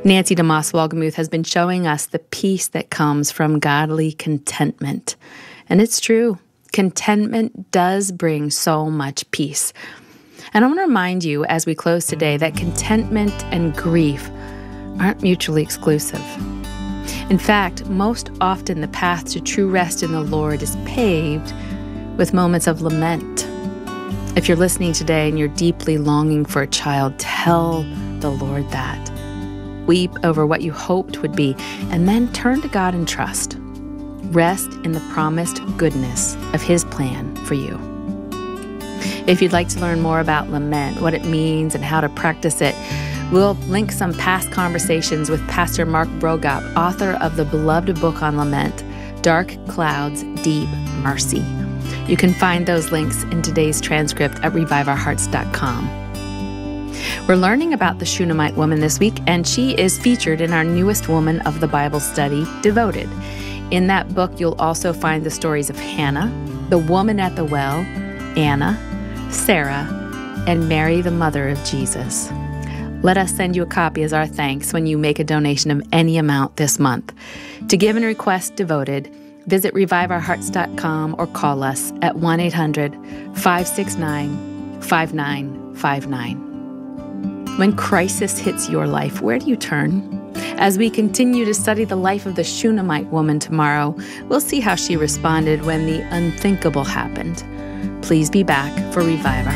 Nancy DeMoss Wolgemuth has been showing us the peace that comes from godly contentment. And it's true. Contentment does bring so much peace. And I want to remind you as we close today that contentment and grief aren't mutually exclusive. In fact, most often the path to true rest in the Lord is paved with moments of lament. If you're listening today and you're deeply longing for a child, tell the Lord that. Weep over what you hoped would be, and then turn to God in trust. Rest in the promised goodness of His plan for you. If you'd like to learn more about lament, what it means, and how to practice it, we'll link some past conversations with Pastor Mark Brogop, author of the beloved book on lament, Dark Clouds, Deep Mercy. You can find those links in today's transcript at reviveourhearts.com. We're learning about the Shunammite woman this week, and she is featured in our newest Woman of the Bible study, Devoted. In that book, you'll also find the stories of Hannah, the woman at the well, Anna, Sarah, and Mary, the mother of Jesus. Let us send you a copy as our thanks when you make a donation of any amount this month. To give and request Devoted, visit reviveourhearts.com or call us at 1-800-569-5959. When crisis hits your life, where do you turn? As we continue to study the life of the Shunammite woman tomorrow, we'll see how she responded when the unthinkable happened. Please be back for Revive Our